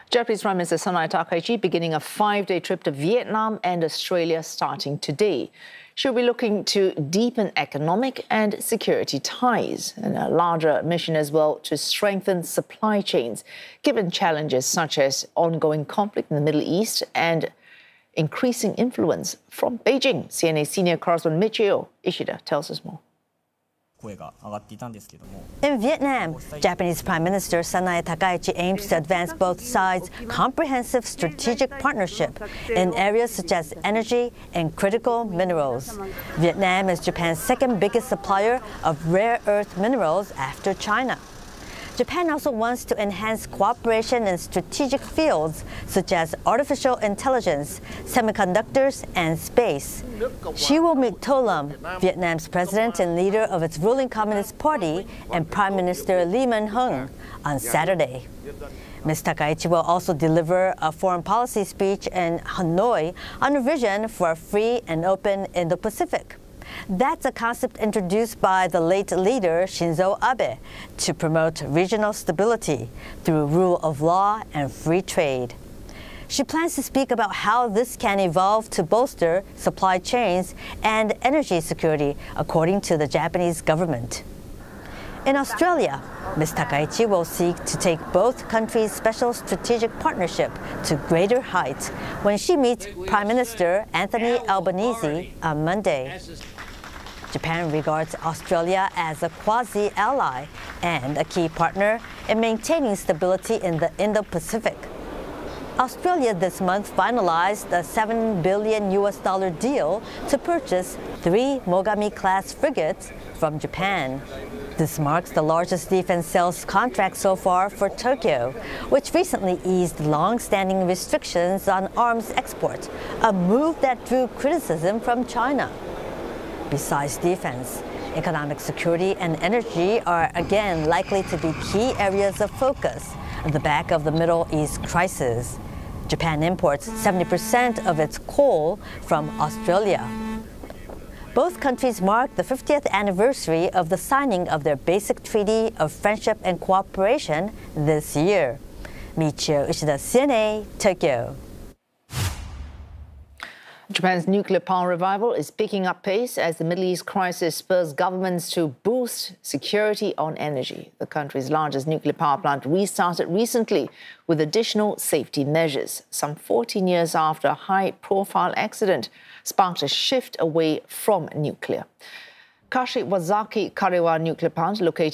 Japanese Prime Minister Sanai Takaichi beginning a 5-day trip to Vietnam and Australia starting today. She'll be looking to deepen economic and security ties, and a larger mission as well to strengthen supply chains, given challenges such as ongoing conflict in the Middle East and increasing influence from Beijing. CNA senior correspondent Michio Ishida tells us more. In Vietnam, Japanese Prime Minister Sanai Takaichi aims to advance both sides' comprehensive strategic partnership in areas such as energy and critical minerals. Vietnam is Japan's second biggest supplier of rare earth minerals after China. Japan also wants to enhance cooperation in strategic fields such as artificial intelligence, semiconductors, and space. She will meet To Lam, Vietnam's president and leader of its ruling Communist Party, and Prime Minister Lee Man-hung on Saturday. Ms. Takaichi will also deliver a foreign policy speech in Hanoi on a vision for a free and open Indo-Pacific. That's a concept introduced by the late leader Shinzo Abe to promote regional stability through rule of law and free trade. She plans to speak about how this can evolve to bolster supply chains and energy security, according to the Japanese government. In Australia, Ms. Takaichi will seek to take both countries' special strategic partnership to greater heights when she meets Prime Minister Anthony Albanese on Monday. Japan regards Australia as a quasi-ally and a key partner in maintaining stability in the Indo-Pacific. Australia this month finalized a $7 billion deal to purchase 3 Mogami-class frigates from Japan. This marks the largest defense sales contract so far for Tokyo, which recently eased long-standing restrictions on arms exports, a move that drew criticism from China. Besides defense, economic security and energy are again likely to be key areas of focus on the back of the Middle East crisis. Japan imports 70% of its coal from Australia. Both countries mark the 50th anniversary of the signing of their basic treaty of friendship and cooperation this year. Michio Ishida, CNA, Tokyo. Japan's nuclear power revival is picking up pace as the Middle East crisis spurs governments to boost security on energy. The country's largest nuclear power plant restarted recently with additional safety measures, some 14 years after a high-profile accident sparked a shift away from nuclear. Kashiwazaki Kariwa nuclear plant, located